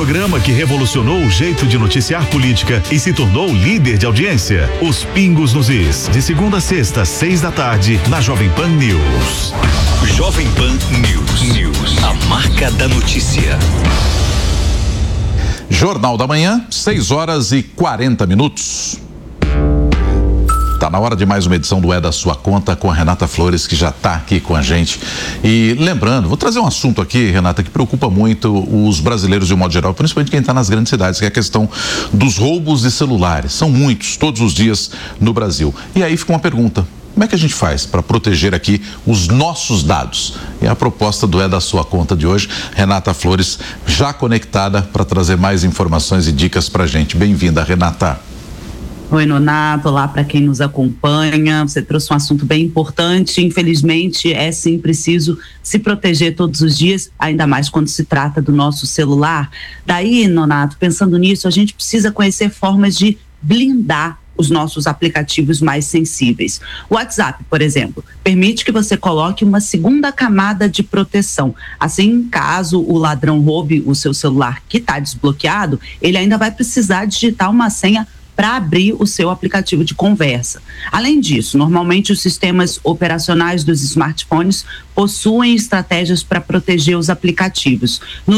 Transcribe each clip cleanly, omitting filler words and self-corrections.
programa que revolucionou o jeito de noticiar política e se tornou líder de audiência. Os Pingos nos Is, de segunda a sexta, 6 da tarde, na Jovem Pan News. Jovem Pan News. A marca da notícia. Jornal da Manhã, 6h40. Tá na hora de mais uma edição do É da Sua Conta com a Renata Flores, que já está aqui com a gente. E lembrando, vou trazer um assunto aqui, Renata, que preocupa muito os brasileiros de um modo geral, principalmente quem está nas grandes cidades, que é a questão dos roubos de celulares. São muitos, todos os dias no Brasil. E aí fica uma pergunta: como é que a gente faz para proteger aqui os nossos dados? E a proposta do É da Sua Conta de hoje, Renata Flores, já conectada para trazer mais informações e dicas para a gente. Bem-vinda, Renata. Oi, Nonato, olá para quem nos acompanha. Você trouxe um assunto bem importante. Infelizmente, é sim preciso se proteger todos os dias, ainda mais quando se trata do nosso celular. Daí, Nonato, pensando nisso, a gente precisa conhecer formas de blindar os nossos aplicativos mais sensíveis. O WhatsApp, por exemplo, permite que você coloque uma segunda camada de proteção. Assim, caso o ladrão roube o seu celular que está desbloqueado, ele ainda vai precisar digitar uma senha para abrir o seu aplicativo de conversa. Além disso, normalmente os sistemas operacionais dos smartphones possuem estratégias para proteger os aplicativos. No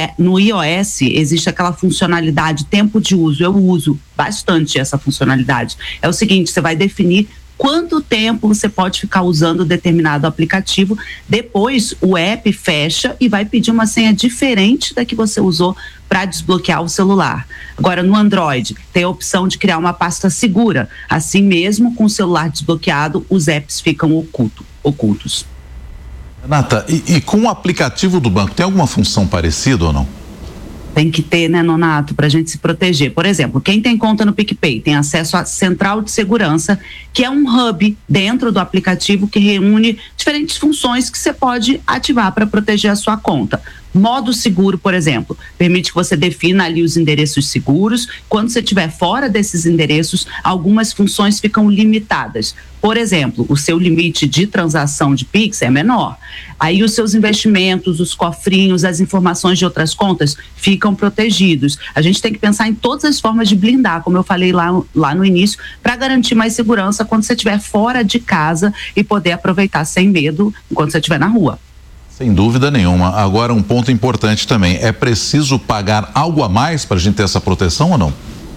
iOS existe aquela funcionalidade tempo de uso. Eu uso bastante essa funcionalidade. É o seguinte: você vai definir quanto tempo você pode ficar usando determinado aplicativo. Depois o app fecha e vai pedir uma senha diferente da que você usou para desbloquear o celular. Agora, no Android, tem a opção de criar uma pasta segura. Assim mesmo, com o celular desbloqueado, os apps ficam ocultos. Renata, e com o aplicativo do banco, tem alguma função parecida ou não? Tem que ter, né, Nonato, para a gente se proteger. Por exemplo, quem tem conta no PicPay tem acesso à Central de Segurança, que é um hub dentro do aplicativo que reúne diferentes funções que você pode ativar para proteger a sua conta. Modo seguro, por exemplo, permite que você defina ali os endereços seguros. Quando você estiver fora desses endereços, algumas funções ficam limitadas. Por exemplo, o seu limite de transação de Pix é menor. Aí os seus investimentos, os cofrinhos, as informações de outras contas ficam protegidos. A gente tem que pensar em todas as formas de blindar, como eu falei lá no início, para garantir mais segurança quando você estiver fora de casa e poder aproveitar sem medo enquanto você estiver na rua. Sem dúvida nenhuma. Agora, um ponto importante também: é preciso pagar algo a mais para a gente ter essa proteção ou não?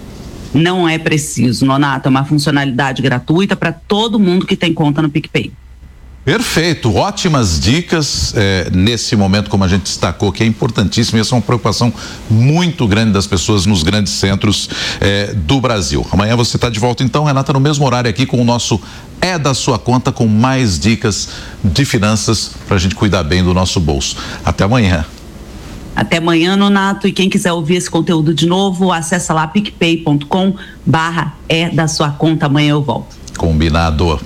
Não é preciso, Nonato. É uma funcionalidade gratuita para todo mundo que tem conta no PicPay. Perfeito, ótimas dicas nesse momento, como a gente destacou, que é importantíssimo. Essa é uma preocupação muito grande das pessoas nos grandes centros do Brasil. Amanhã você está de volta então, Renata, no mesmo horário aqui com o nosso É da Sua Conta, com mais dicas de finanças para a gente cuidar bem do nosso bolso. Até amanhã. Até amanhã, Nonato, e quem quiser ouvir esse conteúdo de novo, acessa lá picpay.com/É da Sua Conta. Amanhã eu volto. Combinado.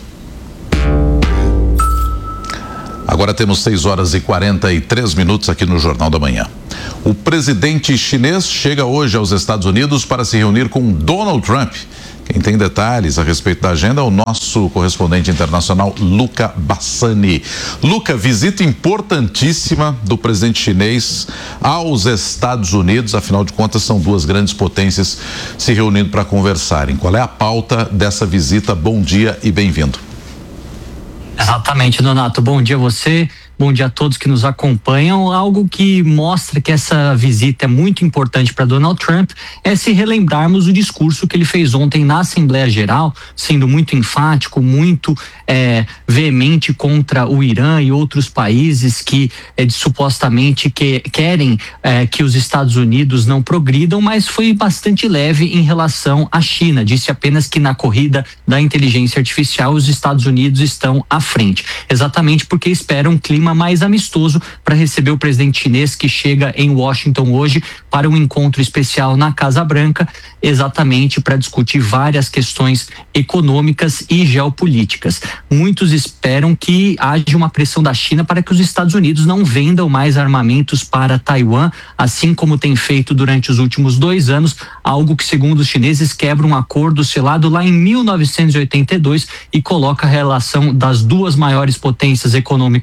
Agora temos 6h43 aqui no Jornal da Manhã. O presidente chinês chega hoje aos Estados Unidos para se reunir com Donald Trump. Quem tem detalhes a respeito da agenda é o nosso correspondente internacional, Luca Bassani. Luca, visita importantíssima do presidente chinês aos Estados Unidos. Afinal de contas, são duas grandes potências se reunindo para conversarem. Qual é a pauta dessa visita? Bom dia e bem-vindo. Exatamente, Donato. Bom dia a você, bom dia a todos que nos acompanham. Algo que mostra que essa visita é muito importante para Donald Trump é se relembrarmos o discurso que ele fez ontem na Assembleia Geral, sendo muito enfático, muito veemente contra o Irã e outros países que supostamente querem que os Estados Unidos não progridam, mas foi bastante leve em relação à China. Disse apenas que na corrida da inteligência artificial os Estados Unidos estão à frente, exatamente porque esperam um clima mais amistoso para receber o presidente chinês, que chega em Washington hoje para um encontro especial na Casa Branca, exatamente para discutir várias questões econômicas e geopolíticas. Muitos esperam que haja uma pressão da China para que os Estados Unidos não vendam mais armamentos para Taiwan, assim como tem feito durante os últimos 2 anos, algo que, segundo os chineses, quebra um acordo selado lá em 1982 e coloca a relação das duas maiores potências econômicas do mundo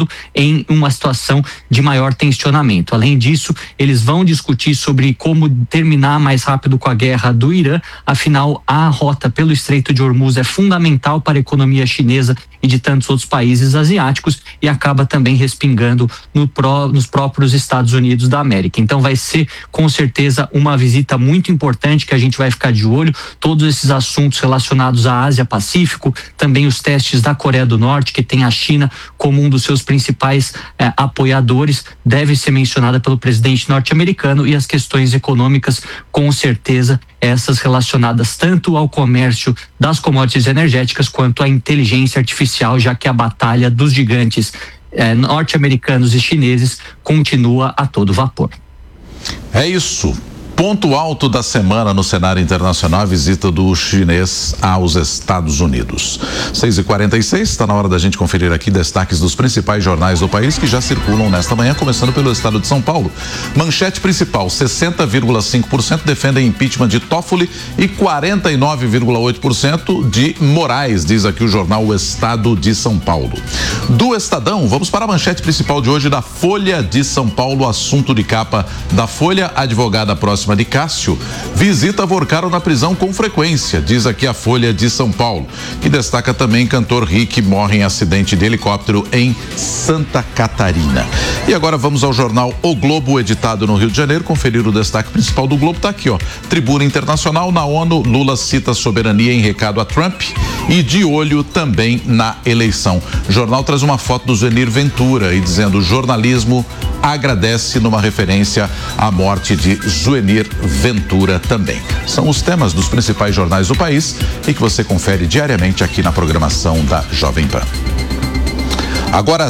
entrando em uma situação de maior tensionamento. Além disso, eles vão discutir sobre como terminar mais rápido com a guerra do Irã. Afinal, a rota pelo Estreito de Hormuz é fundamental para a economia chinesa e de tantos outros países asiáticos e acaba também respingando nos próprios Estados Unidos da América. Então vai ser com certeza uma visita muito importante que a gente vai ficar de olho. Todos esses assuntos relacionados à Ásia-Pacífico, também os testes da Coreia do Norte, que tem a China como um dos seus principais apoiadores, deve ser mencionada pelo presidente norte-americano, e as questões econômicas, com certeza, essas relacionadas tanto ao comércio das commodities energéticas quanto à inteligência artificial, já que a batalha dos gigantes norte-americanos e chineses continua a todo vapor. É isso. Ponto alto da semana no cenário internacional, a visita do chinês aos Estados Unidos. 6h46, está na hora da gente conferir aqui destaques dos principais jornais do país que já circulam nesta manhã, começando pelo estado de São Paulo. Manchete principal: 60,5% defendem impeachment de Toffoli e 49,8% de Moraes, diz aqui o jornal O Estado de São Paulo. Do Estadão, vamos para a manchete principal de hoje da Folha de São Paulo, assunto de capa da Folha: advogada próxima de Cássio visita Vorcaro na prisão com frequência, diz aqui a Folha de São Paulo, que destaca também cantor Rick morre em acidente de helicóptero em Santa Catarina. E agora vamos ao jornal O Globo, editado no Rio de Janeiro, conferir o destaque principal do Globo. Tá aqui, ó: tribuna internacional na ONU, Lula cita soberania em recado a Trump e de olho também na eleição. O jornal traz uma foto do Zenir Ventura e dizendo: jornalismo agradece, numa referência à morte de Zenir Ventura também. São os temas dos principais jornais do país e que você confere diariamente aqui na programação da Jovem Pan. Agora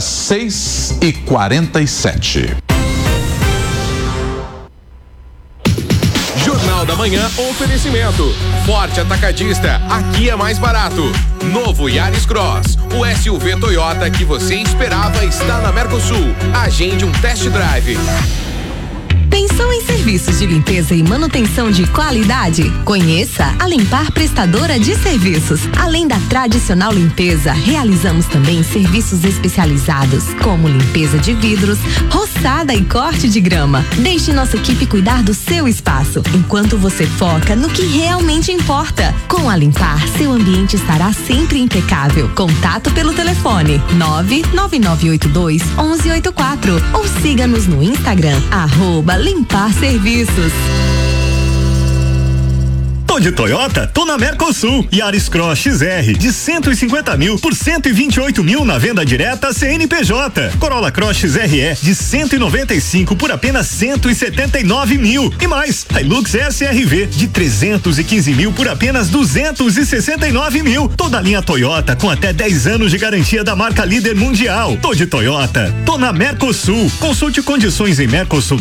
6h47. Jornal da Manhã, oferecimento. Forte Atacadista, aqui é mais barato. Novo Yaris Cross, o SUV Toyota que você esperava está na Mercosul. Agende um test drive. Pensou em serviços de limpeza e manutenção de qualidade? Conheça a Limpar Prestadora de Serviços. Além da tradicional limpeza, realizamos também serviços especializados, como limpeza de vidros, roçada e corte de grama. Deixe nossa equipe cuidar do seu espaço, enquanto você foca no que realmente importa. Com a Limpar, seu ambiente estará sempre impecável. Contato pelo telefone 99982-1184 ou siga-nos no Instagram, @Limpar Serviços. Tô de Toyota? Tô na Mercosul. Yaris Cross XR de 150 mil por 128 mil na venda direta CNPJ. Corolla Cross XRE de 195 por apenas 179 mil. E mais, Hilux SRV de 315 mil por apenas 269 mil. Toda a linha Toyota com até 10 anos de garantia da marca líder mundial. Tô de Toyota? Tô na Mercosul. Consulte condições em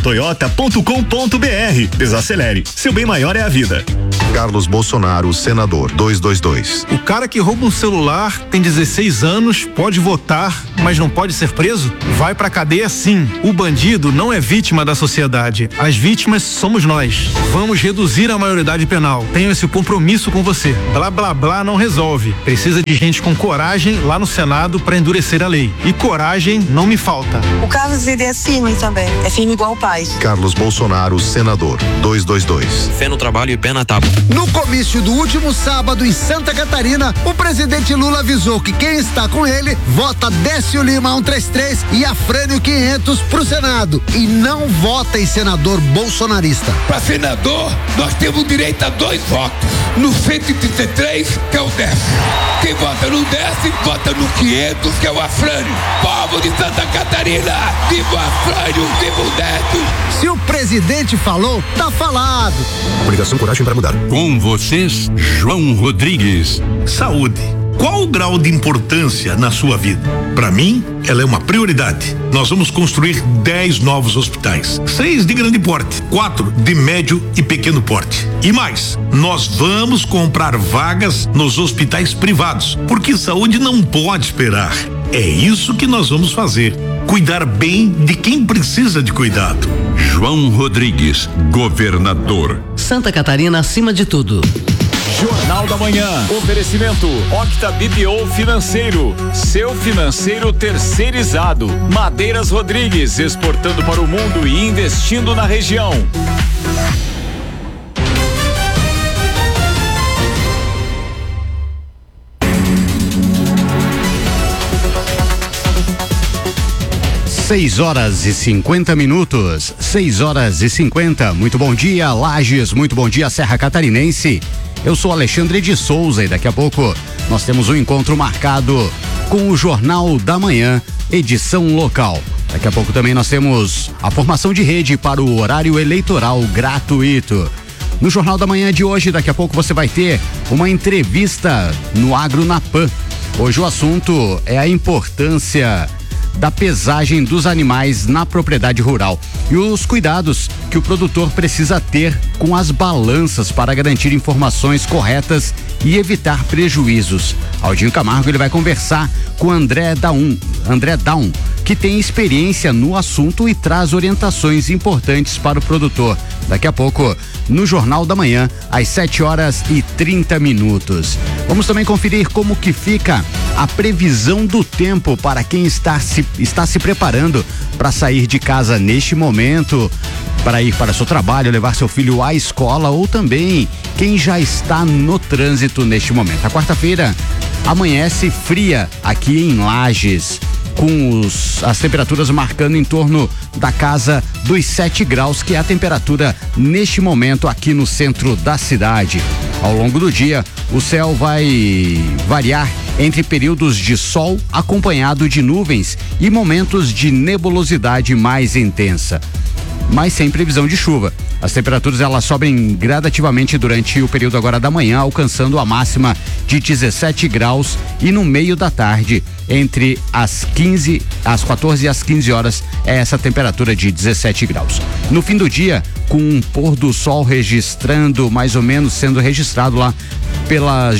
mercosultoyota.com.br. Desacelere. Seu bem maior é a vida. Carlos Bolsonaro, senador, 222. O cara que rouba um celular, tem 16 anos, pode votar, mas não pode ser preso? Vai pra cadeia sim. O bandido não é vítima da sociedade. As vítimas somos nós. Vamos reduzir a maioridade penal. Tenho esse compromisso com você. Blá blá blá não resolve. Precisa de gente com coragem lá no Senado pra endurecer a lei. E coragem não me falta. O Carlos, ele é firme também. É firme igual o pai. Carlos Bolsonaro, senador, 222. Fé no trabalho e pé na tábua. No comício do último sábado em Santa Catarina, o presidente Lula avisou que quem está com ele vota Décio Lima 133 e Afrânio 500 pro Senado e não vota em senador bolsonarista. Para senador, nós temos direito a 2 votos. No 133, que é o Décio. Quem vota no Décio, vota no 500, que é o Afrânio. Povo de Santa Catarina, viva o Afrânio, viva o Décio. Se o presidente falou, tá falado. Comunicação, coragem para mudar. Com vocês, João Rodrigues. Saúde. Qual o grau de importância na sua vida? Para mim, ela é uma prioridade. Nós vamos construir 10 novos hospitais, 6 de grande porte, 4 de médio e pequeno porte. E mais, nós vamos comprar vagas nos hospitais privados, porque saúde não pode esperar. É isso que nós vamos fazer. Cuidar bem de quem precisa de cuidado. João Rodrigues, governador. Santa Catarina acima de tudo. Jornal da Manhã. Oferecimento Octa BPO Financeiro. Seu financeiro terceirizado. Madeiras Rodrigues, exportando para o mundo e investindo na região. Seis horas e 50 minutos. 6h50. Muito bom dia, Lages. Muito bom dia, Serra Catarinense. Eu sou Alexandre de Souza e daqui a pouco nós temos um encontro marcado com o Jornal da Manhã, edição local. Daqui a pouco também nós temos a formação de rede para o horário eleitoral gratuito. No Jornal da Manhã de hoje, daqui a pouco você vai ter uma entrevista no Agro na Pan. Hoje o assunto é a importância da pesagem dos animais na propriedade rural e os cuidados que o produtor precisa ter com as balanças para garantir informações corretas e evitar prejuízos. Aldinho Camargo ele vai conversar com André Daum, que tem experiência no assunto e traz orientações importantes para o produtor. Daqui a pouco, no Jornal da Manhã, às 7h30. Vamos também conferir como que fica a previsão do tempo para quem está se preparando para sair de casa neste momento, para ir para seu trabalho, levar seu filho à escola ou também quem já está no trânsito neste momento. A quarta-feira amanhece fria aqui em Lages, com as temperaturas marcando em torno da casa dos 7 graus, que é a temperatura neste momento aqui no centro da cidade. Ao longo do dia, o céu vai variar entre períodos de sol acompanhado de nuvens e momentos de nebulosidade mais intensa, mas sem previsão de chuva. As temperaturas elas sobem gradativamente durante o período agora da manhã, alcançando a máxima de 17 graus e no meio da tarde, entre as 14 e as 15 horas, é essa temperatura de 17 graus. No fim do dia, com um pôr do sol registrando, mais ou menos sendo registrado lá pelas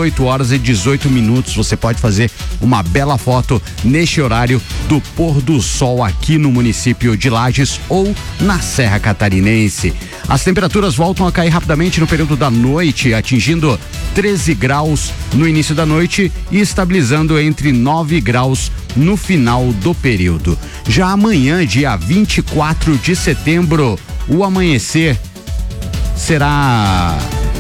18h18, você pode fazer uma bela foto neste horário do pôr do sol aqui no município de Lages ou na Serra Catarinense. As temperaturas voltam a cair rapidamente no período da noite, atingindo 13 graus no início da noite e estabilizando entre 9 graus no final do período. Já amanhã, dia 24 de setembro, o amanhecer será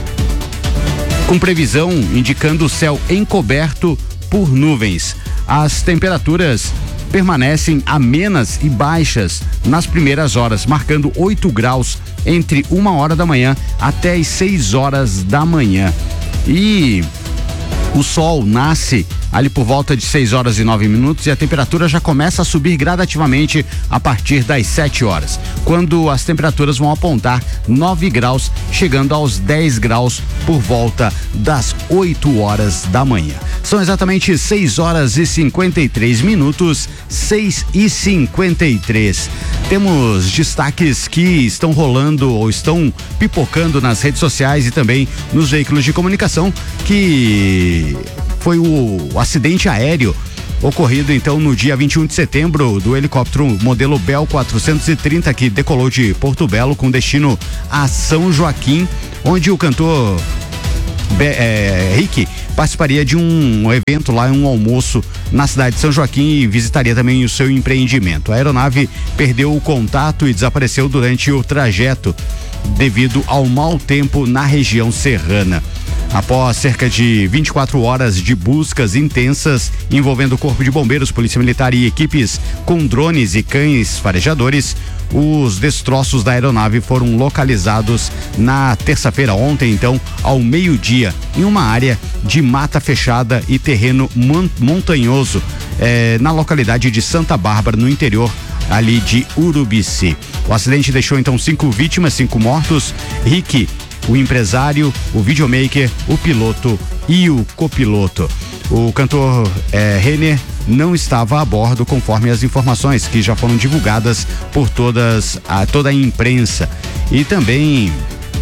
com previsão indicando o céu encoberto por nuvens. As temperaturas permanecem amenas e baixas nas primeiras horas, marcando 8 graus entre 1h da manhã até as 6h da manhã. E o sol nasce ali por volta de 6h09 e a temperatura já começa a subir gradativamente a partir das 7 horas, quando as temperaturas vão apontar 9 graus, chegando aos 10 graus por volta das 8 horas da manhã. São exatamente 6h53, 6h53. Temos destaques que estão rolando ou estão pipocando nas redes sociais e também nos veículos de comunicação, que foi o acidente aéreo ocorrido então no dia 21 de setembro do helicóptero modelo Bell 430 que decolou de Porto Belo com destino a São Joaquim, onde o cantor Rick participaria de um evento lá, um almoço na cidade de São Joaquim e visitaria também o seu empreendimento. A aeronave perdeu o contato e desapareceu durante o trajeto devido ao mau tempo na região serrana. Após cerca de 24 horas de buscas intensas envolvendo o Corpo de Bombeiros, Polícia Militar e equipes com drones e cães farejadores, os destroços da aeronave foram localizados na terça-feira, ontem, então, ao meio-dia, em uma área de mata fechada e terreno montanhoso, na localidade de Santa Bárbara, no interior ali de Urubici. O acidente deixou então 5 vítimas, 5 mortos. Rick, o empresário, o videomaker, o piloto e o copiloto. O cantor Renner não estava a bordo, conforme as informações que já foram divulgadas por toda a imprensa. E também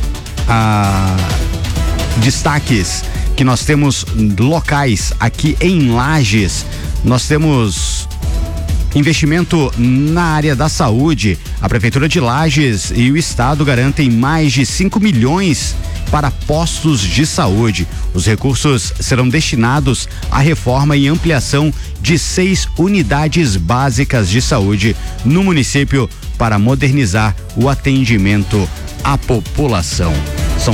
destaques que nós temos locais aqui em Lages. Nós temos Investimento na área da saúde. A Prefeitura de Lages e o Estado garantem mais de 5 milhões para postos de saúde. Os recursos serão destinados à reforma e ampliação de 6 unidades básicas de saúde no município para modernizar o atendimento à população. São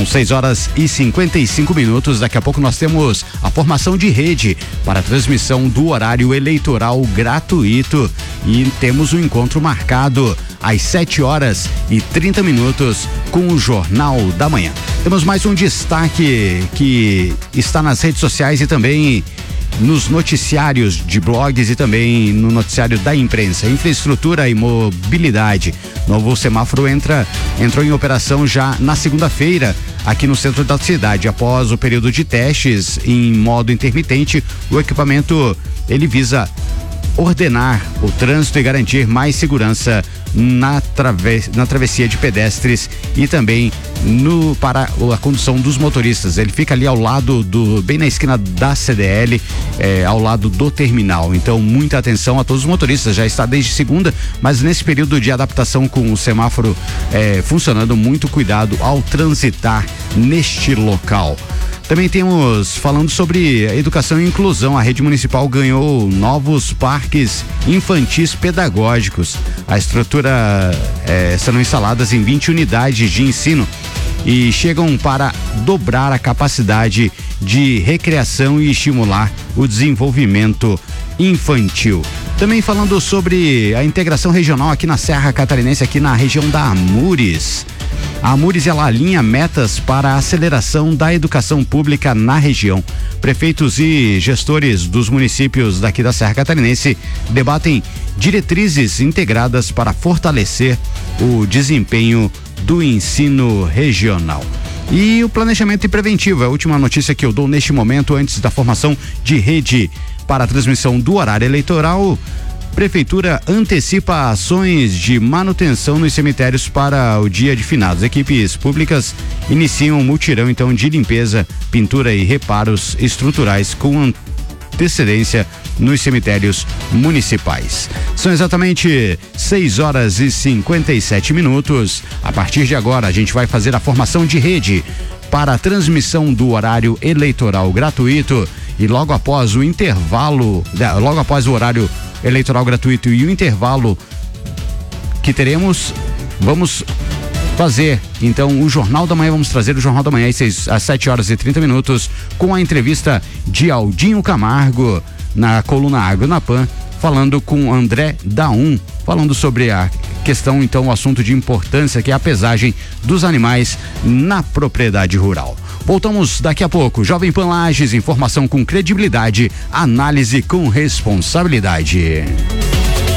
6h55. Daqui a pouco nós temos a formação de rede para a transmissão do horário eleitoral gratuito e temos um encontro marcado às 7h30 com o Jornal da Manhã. Temos mais um destaque que está nas redes sociais e também nos noticiários de blogs e também no noticiário da imprensa. Infraestrutura e mobilidade. Novo semáforo entrou em operação já na segunda-feira aqui no centro da cidade. Após o período de testes em modo intermitente, o equipamento ele visa ordenar o trânsito e garantir mais segurança na travessia de pedestres e também para a condução dos motoristas. Ele fica ali ao lado bem na esquina da CDL, ao lado do terminal. Então, muita atenção a todos os motoristas. Já está desde segunda, mas nesse período de adaptação com o semáforo funcionando, muito cuidado ao transitar neste local. Também temos falando sobre educação e inclusão. A rede municipal ganhou novos parques infantis pedagógicos. A estrutura serão instaladas em 20 unidades de ensino e chegam para dobrar a capacidade de recreação e estimular o desenvolvimento infantil. Também falando sobre a integração regional aqui na Serra Catarinense, aqui na região da Amures. A Amures ela alinha metas para a aceleração da educação pública na região. Prefeitos e gestores dos municípios daqui da Serra Catarinense debatem diretrizes integradas para fortalecer o desempenho do ensino regional. E o planejamento preventivo é a última notícia que eu dou neste momento antes da formação de rede para a transmissão do horário eleitoral. Prefeitura antecipa ações de manutenção nos cemitérios para o dia de finados. Equipes públicas iniciam um mutirão então de limpeza, pintura e reparos estruturais com antecedência nos cemitérios municipais. São exatamente 6h57. A partir de agora a gente vai fazer a formação de rede para a transmissão do horário eleitoral gratuito e logo após o intervalo, logo após o horário eleitoral gratuito e o intervalo que teremos, vamos fazer então o Jornal da Manhã. Vamos trazer o Jornal da Manhã às 7h30 com a entrevista de Aldinho Camargo na coluna Agro na Pan, falando com André Daum, falando sobre a questão, então, o assunto de importância que é a pesagem dos animais na propriedade rural. Voltamos daqui a pouco. Jovem Pan Lages, informação com credibilidade, análise com responsabilidade.